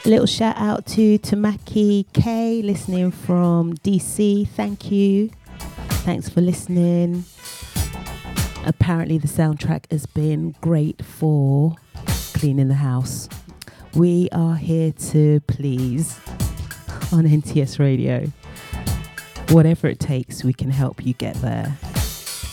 Little shout out to Tamaki K, listening from DC. Thank you. Thanks for listening. Apparently the soundtrack has been great for cleaning the house. We are here to please on NTS Radio. Whatever it takes, we can help you get there.